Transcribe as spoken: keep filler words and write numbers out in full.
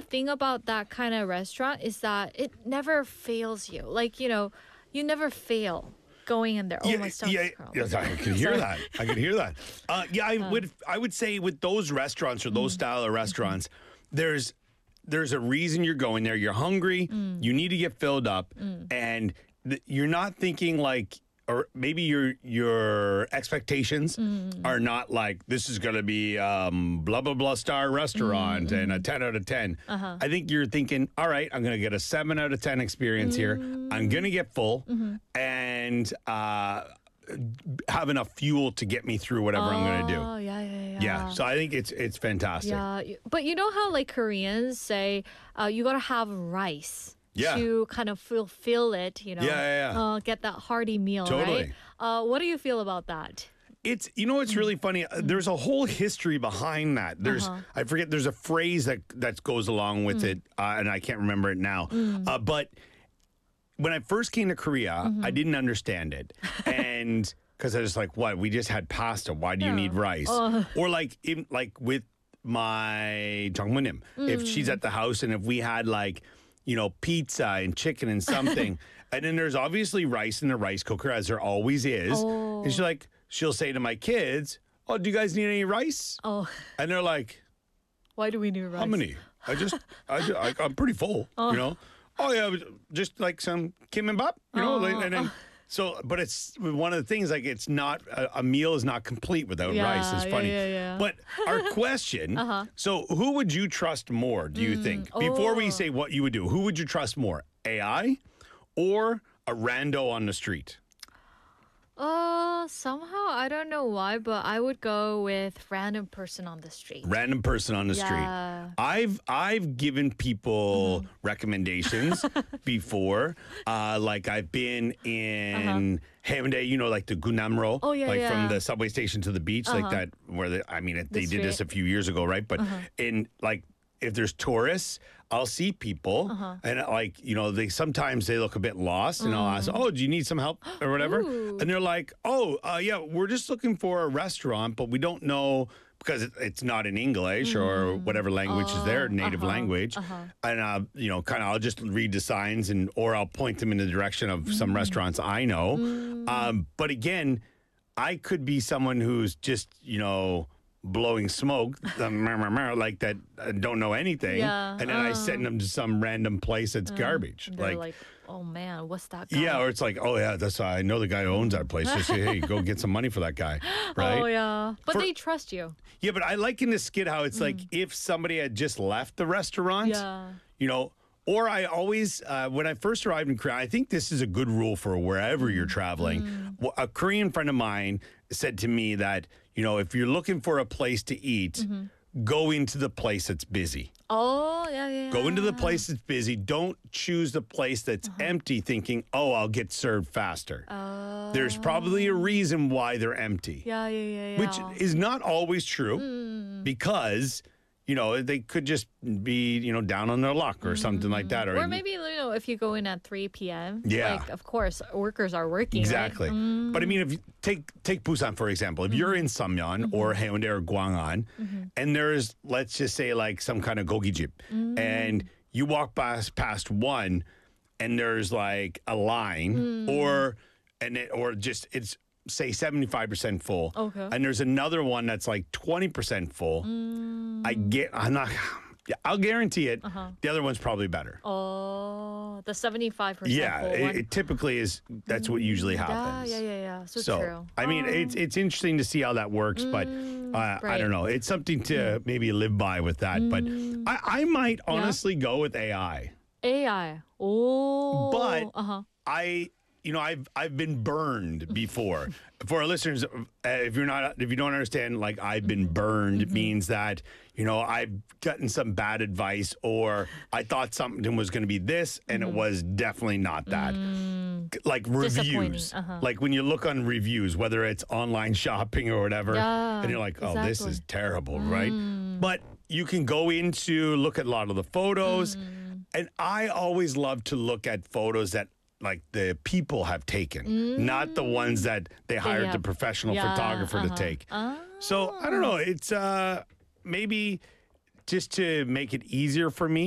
thing about that kind of restaurant is that it never fails you. Like, you know, you never fail going in there. Oh, Yeah, my stomach's yeah, growling. yes, I could hear that. I could hear that. Uh, yeah, I would. I would say with those restaurants or those style of restaurants, there's there's a reason you're going there. You're hungry. You need to get filled up, and th- you're not thinking like, or maybe your your expectations are not like this is going to be um, blah blah blah star restaurant and a ten out of ten. Uh-huh. I think you're thinking, all right, I'm going to get a seven out of ten experience here. I'm going to get full and uh, have enough fuel to get me through whatever I'm going to do. Oh, yeah, yeah, yeah. Yeah, so I think it's it's fantastic. Yeah, y- but you know how like Koreans say uh, you gotta have rice Yeah. to kind of fulfill it, you know, Yeah, yeah, yeah. Uh, get that hearty meal, Totally. right? Uh, what do you feel about that? It's you know it's really funny. Uh, There's a whole history behind that. There's Uh-huh. I forget. There's a phrase that that goes along with it, uh, and I can't remember it now. Uh, but when I first came to Korea, I didn't understand it, and because I was like, "What? We just had pasta. Why do you need rice?" Or like in, like with my Jongmunim, if she's at the house and if we had like you know pizza and chicken and something, and then there's obviously rice in the rice cooker as there always is, and she's like. She'll say to my kids, "Oh, do you guys need any rice?" Oh, And they're like, why do we need rice? "How many?" I just, I, ju- I I'm pretty full, you know. Oh yeah, just like some kimbap, you know. like- and then, so, but it's one of the things. Like, it's not a, a meal is not complete without Yeah, rice. It's yeah, funny. yeah, yeah. But our question. So, who would you trust more? Do you think before we oh. say what you would do? Who would you trust more, A I or a rando on the street? Uh, somehow I don't know why, but I would go with random person on the street. Random person on the Yeah. street. I've I've given people Mm-hmm. recommendations before. Uh, like I've been in Haeundae, you know, like the Gunamro, Oh, yeah, like yeah. from the subway station to the beach, like that. Where the, I mean, it, they did this a street. few years ago, right? But Uh-huh. in like. If there's tourists, I'll see people, Uh-huh. and like you know, they sometimes they look a bit lost, and I'll ask, "Oh, do you need some help or whatever?" Mm. Ooh. And they're like, "Oh, uh, yeah, we're just looking for a restaurant, but we don't know because it, it's not in English or whatever language is their native uh-huh, language." uh-huh. And uh, you know, kind of, I'll just read the signs, and or I'll point them in the direction of some restaurants I know. Um, but again, I could be someone who's just you know. blowing smoke, the mer- mer- mer, like that, uh, don't know anything, Yeah, and then I send them to some random place that's garbage. They're Like, like, oh man, what's that guy? yeah, or it's like, oh yeah, that's I know the guy who owns that place. Just say, hey, go get some money for that guy, right? Oh yeah, but For- they trust you. Yeah, but I like in the skit how it's like if somebody had just left the restaurant, Yeah. you know. Or I always, uh, when I first arrived in Korea, I think this is a good rule for wherever you're traveling. Wh- A Korean friend of mine said to me that, you know, if you're looking for a place to eat, go into the place that's busy. Oh yeah, yeah. Go into the place that's busy. Don't choose the place that's empty thinking, oh, I'll get served faster. Oh. There's probably a reason why they're empty, Yeah, yeah, yeah, yeah. which is not always true because, you know, they could just be, you know, down on their luck or something like that. Or maybe you know if you go in at three p.m. Yeah. Like of course workers are working. right? Exactly. But I mean, if you take take Busan for example, if you're in Samyeon or Haeundae or Gwangan, and there's let's just say like some kind of gogijip, and you walk past past one, and there's like a line, or and it, or just it's say seventy-five percent full, Okay. and there's another one that's like twenty percent full. I get I'm not. Yeah, I'll guarantee it. The other one's probably better. Oh, the seventy-five percent Yeah, full it, one. it typically is. That's what usually yeah, happens. yeah, yeah, yeah. So, So true. I mean, it's it's interesting to see how that works, but uh, I right. don't know. It's something to maybe live by with that. But I, I might honestly go with A I. A I. Oh. But uh huh. I, you know, I've I've been burned before. For our listeners, uh, if you're not, if you don't understand, like I've been burned Mm-hmm. means that you know I've gotten some bad advice, or I thought something was going to be this, and Mm-hmm. it was definitely not that. Mm. Like Disappointing, reviews, uh-huh. like when you look on reviews, whether it's online shopping or whatever, Yeah, and you're like, oh, this exactly. is terrible, right? Mm. But you can go into look at a lot of the photos, Mm. and I always love to look at photos that like the people have taken, not the ones that they hired the have- professional yeah, photographer to uh-huh. take. Ah. So I don't know. It's uh maybe just to make it easier for me.